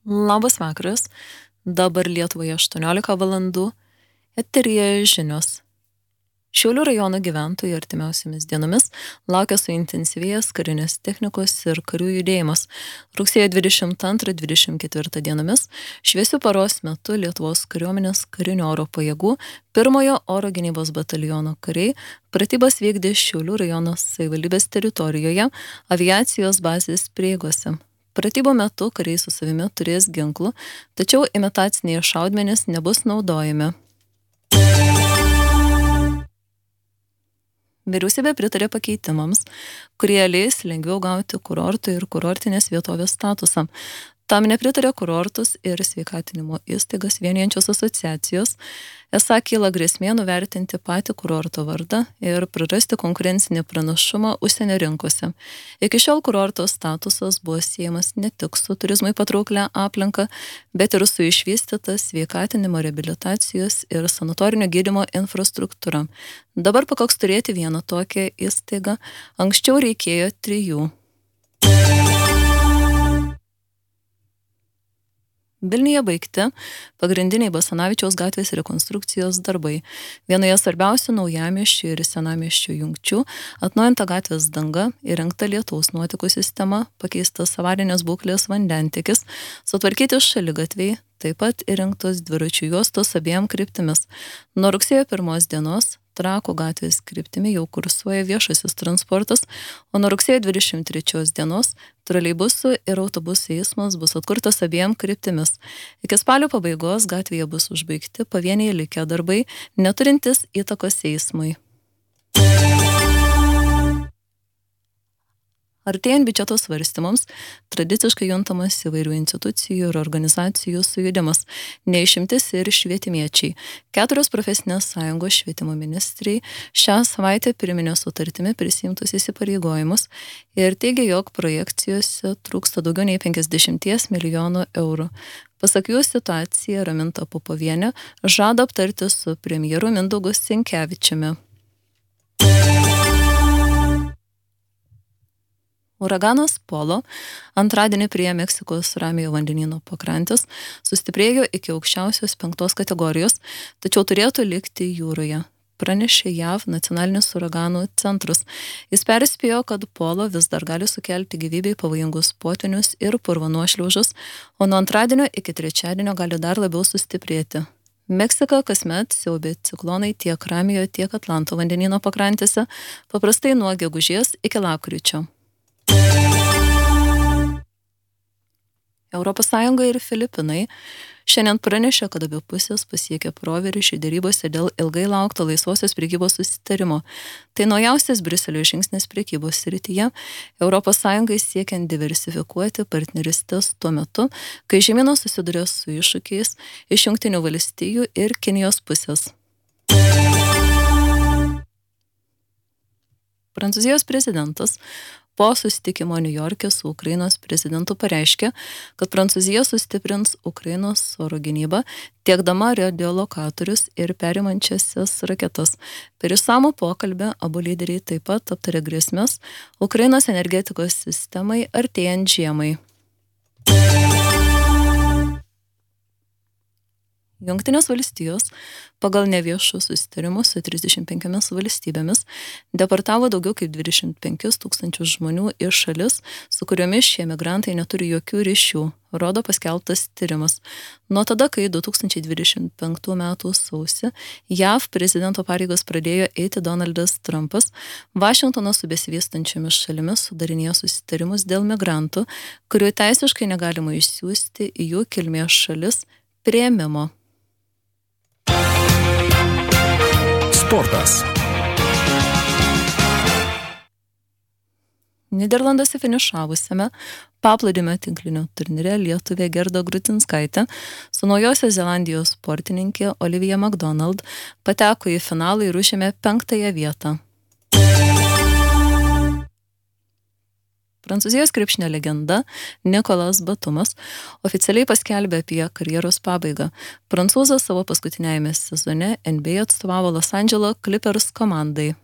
Labas vakaras, dabar Lietuvoje 18 valandų, eteryje žinios. Šiaulių rajono gyventojai artimiausiamis dienomis laukia suintensyvėjęs karinės technikos ir karių judėjimas. Rugsėjo 22-24 dienomis šviesių paros metu Lietuvos kariuomenės karinių oro pajėgų 1-ojo oro gynybos bataliono kariai pratybas vykdė Šiaulių rajono savivaldybės teritorijoje aviacijos bazės prieigose. Pratybų metu kariai su savimi turės ginklų, tačiau imitaciniai šaudmenys nebus naudojami. Vyriausybė pritarė pakeitimams, kurie leis lengviau gauti kurortų ir kurortinės vietovės statusą. Tam nepritarė kurortus ir sveikatinimo įstaigas vienijančios asociacijos. Esą kyla grėsmė nuvertinti patį kurorto vardą ir prarasti konkurencinį pranašumą užsienio rinkose. Iki šiol kurorto statusas buvo siejamas ne tik su turizmui patrauklia aplinka, bet ir su išvystyta sveikatinimo, reabilitacijos ir sanatorinio gydymo infrastruktūra. Dabar pakaks turėti vieną tokią įstaigą, anksčiau reikėjo 3. Vilniuje baigti pagrindiniai Basanavičiaus gatvės rekonstrukcijos darbai. Vienoje svarbiausių naujamiesčių ir senamiesčių jungčių atnaujinta gatvės danga, įrengta lietaus nuotekų sistema, pakeistas avarinės būklės vandentekis, sutvarkyti šaligatviai, taip pat įrengtos dviračių juostos abiem kryptimis. Nuo rugsėjo 1 dienos Trakų gatvės kryptimi jau kursuoja viešasis transportas, o nuo rugsėjo 23 dienos troleibusų ir autobusų eismas bus atkurtas abiem kryptimis. Iki spalio pabaigos gatvėje bus užbaigti pavieniai likę darbai, neturintis įtakos eismui. Artėjant biudžeto svarstymams, tradiciškai juntamas įvairių institucijų ir organizacijų sujudimas, neišimtis ir švietimiečiai. 4 profesinės sąjungos švietimo ministrai šią savaitę priminė sutartimi prisiimtus įsipareigojimus ir teigia, jog projekcijose trūksta daugiau nei 50 milijonų eurų. Pasak jų, situaciją Raminta Popovienė žada aptarti su premjeru Mindaugu Sinkevičiumi. Uraganas Polo antradienį prie Meksikos Ramiojo vandenyno pakrantės sustiprėjo iki aukščiausios 5 kategorijos, tačiau turėtų likti jūroje, pranešė JAV nacionalinis uraganų centras. Jis perspėjo, kad Polo vis dar gali sukelti gyvybei pavojingus potvynius ir purvo-nuošliaužas, o nuo antradienio iki trečiadienio gali dar labiau sustiprėti. Meksika kasmet siaubia ciklonai tiek Ramiojo, tiek Atlanto vandenyno pakrantėse, paprastai nuo gegužės iki lapkričio. Europos Sąjunga ir Filipinai šiandien pranešė, kad abi pusės pasiekė proveržį derybose dėl ilgai laukto laisvosios prekybos susitarimo. Tai naujausias Briuselio žingsnis prekybos srityje, Europos Sąjungai siekiant diversifikuoti partnerystes tuo metu, kai žemynas susiduria su iššūkiais iš Jungtinių valstijų ir Kinijos pusės. Prancūzijos prezidentas po susitikimo Niujorke su Ukrainos prezidentu pareiškė, kad Prancūzija sustiprins Ukrainos oro gynybą, tiekdama radiolokatorius ir perimančiasias raketas. Per išsamų pokalbį abu lyderiai taip pat aptarė grėsmes Ukrainos energetikos sistemai artėjant žiemai. Jungtinės valstijos pagal neviešus susitarimus su 35 valstybėmis deportavo daugiau kaip 25 000 žmonių iš šalis, su kuriomis šie migrantai neturi jokių ryšių, rodo paskelbtas tyrimas. Nuo tada, kai 2025 metų sausį JAV prezidento pareigos pradėjo eiti Donaldas Trumpas, Vašingtonas su besivystančiomis šalimis sudarinėjo susitarimus dėl migrantų, kurių teisiškai negalima išsiųsti į jų kilmės šalis priėmimo. Sportas. Nyderlanduose finišavusiame paplūdimio tinklinio turnyre lietuvė Gerda Grutinskaitė su Naujosios Zelandijos sportininkė Olivija McDonald pateko į finalą ir užėmė 5. vietą. Prancūzijos krepšinio legenda Nikolas Batumas oficialiai paskelbė apie karjeros pabaigą. Prancūzas savo paskutiniajame sezone NBA atstovavo Los Angeles Clippers komandai.